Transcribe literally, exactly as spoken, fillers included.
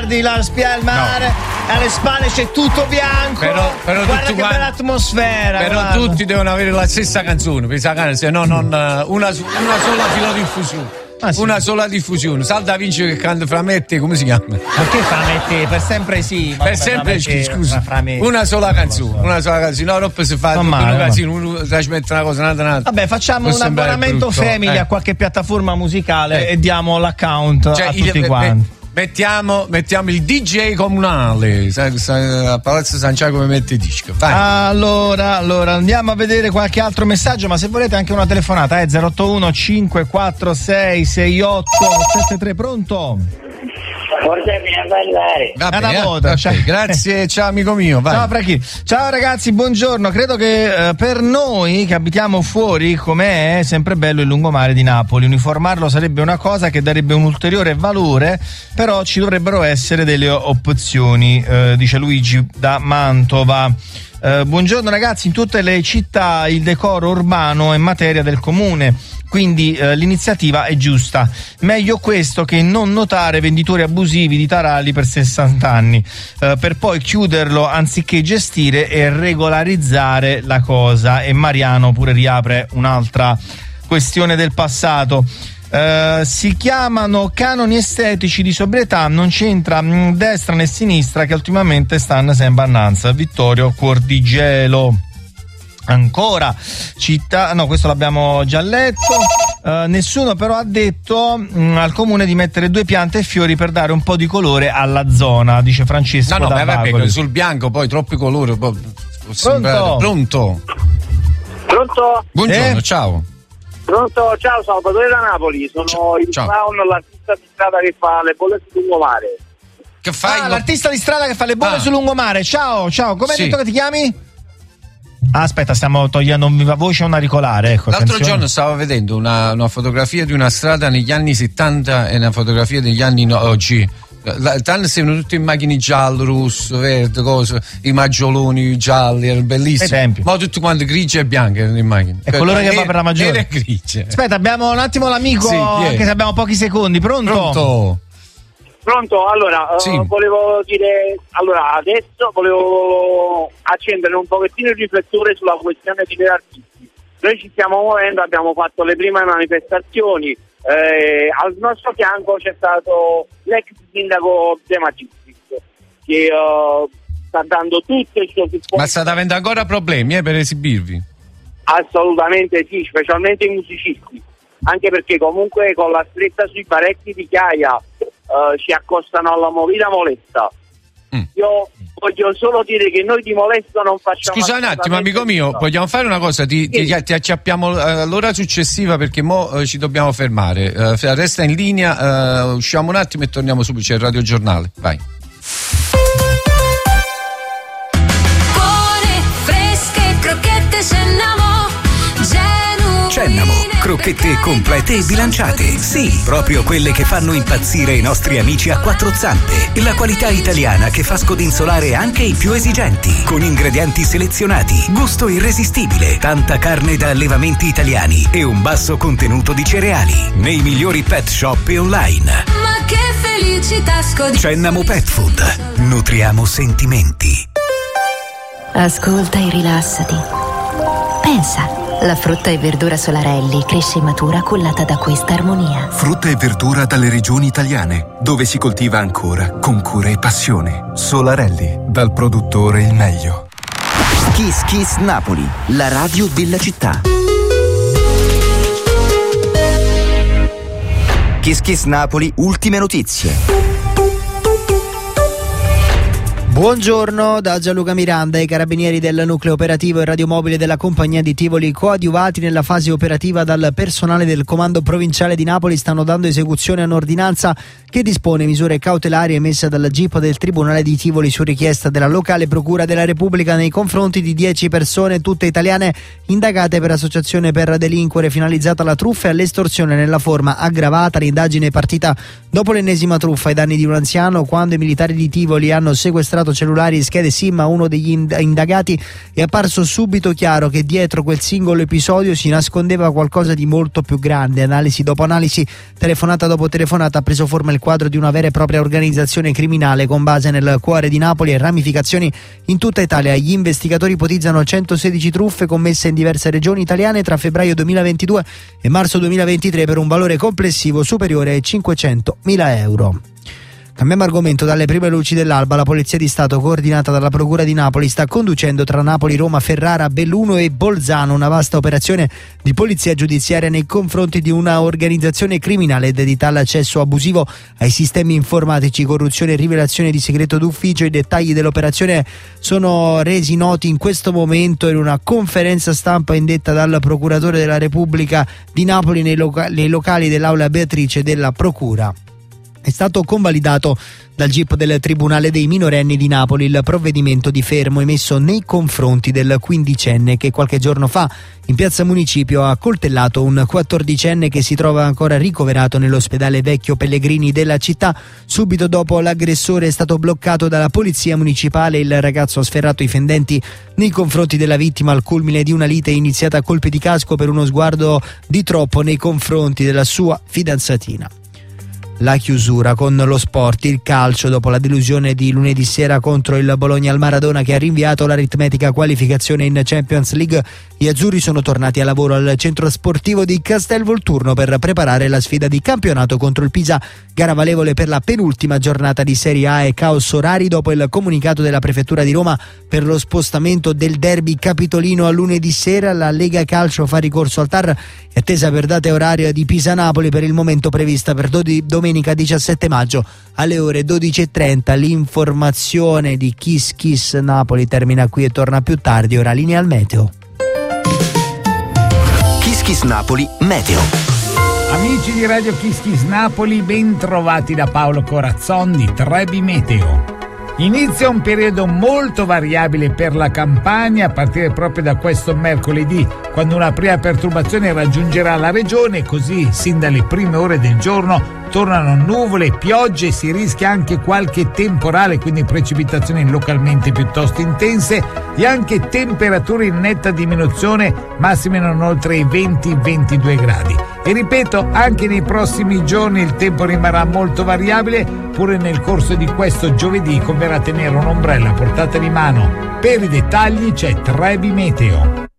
guardi la spia del mare, no. alle spalle c'è tutto bianco. Però, però guarda tutti che quanti, bella atmosfera. Però guarda. tutti devono avere la stessa canzone, se no non una, una sola filodiffusione. Ah, sì. Una sola diffusione. Salda Vinci che canta fra me e te, come si chiama? Perché fra me e te? Per sempre sì. Per sempre sì, scusa. Una sola canzone, una sola canzone. No, dopo si fa un casino, uno ci mette una cosa, un'altra, un'altra. Vabbè, facciamo un abbonamento family eh. a qualche piattaforma musicale eh. e diamo l'account cioè, a tutti il, quanti. Mettiamo, mettiamo il D J comunale a Palazzo San Giacomo come mette il disco. Vai. Allora, allora andiamo a vedere qualche altro messaggio, ma se volete anche una telefonata, eh, zero otto uno cinque quattro sei sei otto sette tre, pronto? Forse bisogna parlare. Va bene, volta, okay. Cioè... Grazie, ciao amico mio. Vai. Ciao Franchi. Ciao ragazzi, buongiorno. Credo che eh, per noi che abitiamo fuori, com'è, è sempre bello il lungomare di Napoli. Uniformarlo sarebbe una cosa che darebbe un ulteriore valore, però ci dovrebbero essere delle opzioni, eh, dice Luigi da Mantova. Eh, buongiorno ragazzi, in tutte le città il decoro urbano è materia del comune, quindi eh, l'iniziativa è giusta. Meglio questo che non notare venditori abusivi di taralli per sessanta anni, eh, per poi chiuderlo anziché gestire e regolarizzare la cosa. E Mariano pure riapre un'altra questione del passato. Uh, si chiamano canoni estetici di sobrietà, non c'entra mh, destra né sinistra che ultimamente stanno sempre annanza. Vittorio Cordigelo. Ancora città, no, questo l'abbiamo già letto. Uh, nessuno però ha detto mh, al comune di mettere due piante e fiori per dare un po' di colore alla zona, dice Francesco. No, no, da vabbè, sul bianco poi troppi colori. Poi, pronto? Pronto? Pronto? Buongiorno, eh? ciao. Pronto, ciao, Salvatore da Napoli, sono ciao, il ciao. clown, l'artista di strada che fa le bolle sul lungomare. Che fai? Ah, l'artista di strada che fa le bolle ah. sul lungomare. Ciao, ciao, come hai sì. detto che ti chiami? Ah, aspetta, stiamo togliendo un viva voce a un auricolare. Ecco, l'altro attenzione. giorno stavo vedendo una, una fotografia di una strada negli anni settanta e una fotografia degli anni no, oggi. Tanto sembrano tutti in macchine giallo, rosso, verde, cose, i maggioloni gialli, era bellissimo. Ma tutti quanti grigi e bianchi erano in macchina. È colore che va per la maggiore. Grigia. Aspetta, abbiamo un attimo l'amico, sì, anche se abbiamo pochi secondi. Pronto? Pronto? Pronto, allora, sì. uh, volevo dire, allora, adesso volevo accendere un pochettino il riflettore sulla questione di dei artisti. Noi ci stiamo muovendo, abbiamo fatto le prime manifestazioni. Eh, al nostro fianco c'è stato l'ex sindaco De Magistris che uh, sta dando tutto il suo supporto. Ma state avendo ancora problemi eh, per esibirvi? Assolutamente sì, specialmente i musicisti, anche perché comunque con la stretta sui parecchi di Chiaia uh, ci accostano alla movida molesta. mm. Io voglio solo dire che noi di molesto non facciamo. Scusa un attimo amico mio, no. Vogliamo fare una cosa, ti, sì. ti, ti acciappiamo uh, l'ora successiva perché mo uh, ci dobbiamo fermare, uh, resta in linea, uh, usciamo un attimo e torniamo subito, c'è il Radio Giornale, vai. Buone, fresche, crocchette Cennamo, Cennamo, crocchette complete e bilanciate. Sì, proprio quelle che fanno impazzire i nostri amici a quattro zampe. La qualità italiana che fa scodinzolare anche i più esigenti. Con ingredienti selezionati, gusto irresistibile, tanta carne da allevamenti italiani e un basso contenuto di cereali. Nei migliori pet shop e online. Ma che felicità scodinzolare. Cennamo Pet Food. Nutriamo sentimenti. Ascolta e rilassati. Pensa. La frutta e verdura Solarelli cresce e matura cullata da questa armonia. Frutta e verdura dalle regioni italiane, dove si coltiva ancora con cura e passione. Solarelli, dal produttore il meglio. Kiss Kiss Napoli, la radio della città. Kiss Kiss Napoli, ultime notizie. Buongiorno da Gianluca Miranda. I carabinieri del nucleo operativo e radiomobile della compagnia di Tivoli, coadiuvati nella fase operativa dal personale del comando provinciale di Napoli, stanno dando esecuzione a un'ordinanza che dispone misure cautelari emessa dalla G I P del Tribunale di Tivoli su richiesta della locale Procura della Repubblica nei confronti di dieci persone, tutte italiane, indagate per associazione per delinquere finalizzata alla truffa e all'estorsione nella forma aggravata. L'indagine è partita dopo l'ennesima truffa ai danni di un anziano, quando i militari di Tivoli hanno sequestrato scatenato cellulari e schede SIM a uno degli indagati, è apparso subito chiaro che dietro quel singolo episodio si nascondeva qualcosa di molto più grande. Analisi dopo analisi, telefonata dopo telefonata, ha preso forma il quadro di una vera e propria organizzazione criminale con base nel cuore di Napoli e ramificazioni in tutta Italia. Gli investigatori ipotizzano centosedici truffe commesse in diverse regioni italiane tra febbraio duemilaventidue e marzo duemilaventitré per un valore complessivo superiore ai cinquecentomila euro. Cambiamo argomento. Dalle prime luci dell'alba la Polizia di Stato, coordinata dalla Procura di Napoli, sta conducendo tra Napoli, Roma, Ferrara, Belluno e Bolzano una vasta operazione di polizia giudiziaria nei confronti di una organizzazione criminale dedita all'accesso abusivo ai sistemi informatici, corruzione e rivelazione di segreto d'ufficio. I dettagli dell'operazione sono resi noti in questo momento in una conferenza stampa indetta dal Procuratore della Repubblica di Napoli nei, loca- nei locali dell'Aula Beatrice della Procura. È stato convalidato dal G I P del Tribunale dei minorenni di Napoli il provvedimento di fermo emesso nei confronti del quindicenne che qualche giorno fa in piazza Municipio ha accoltellato un quattordicenne che si trova ancora ricoverato nell'ospedale Vecchio Pellegrini della città. Subito dopo l'aggressore è stato bloccato dalla polizia municipale. Il ragazzo ha sferrato i fendenti nei confronti della vittima al culmine di una lite iniziata a colpi di casco per uno sguardo di troppo nei confronti della sua fidanzatina. La chiusura con lo sport, il calcio. Dopo la delusione di lunedì sera contro il Bologna al Maradona, che ha rinviato l'aritmetica qualificazione in Champions League, gli azzurri sono tornati a lavoro al centro sportivo di Castelvolturno per preparare la sfida di campionato contro il Pisa, gara valevole per la penultima giornata di Serie A e caos orari dopo il comunicato della Prefettura di Roma per lo spostamento del derby capitolino a lunedì sera. La Lega Calcio fa ricorso al T A R e attesa per data e orario di Pisa-Napoli per il momento prevista per domenica diciassette maggio alle ore dodici e trenta. L'informazione di Kiss Kiss Napoli termina qui e torna più tardi. Ora linea al meteo. Kiss Kiss Napoli Meteo. Amici di Radio Kiss Kiss Napoli, ben trovati da Paolo Corazzon di Trebi Meteo. Inizia un periodo molto variabile per la Campania a partire proprio da questo mercoledì, quando una prima perturbazione raggiungerà la regione. Così sin dalle prime ore del giorno tornano nuvole, piogge, si rischia anche qualche temporale, quindi precipitazioni localmente piuttosto intense e anche temperature in netta diminuzione, massime non oltre i venti ventidue gradi. E ripeto, anche nei prossimi giorni il tempo rimarrà molto variabile. Pure nel corso di questo giovedì converrà tenere un ombrello a portata di mano. Per i dettagli c'è Trebi Meteo.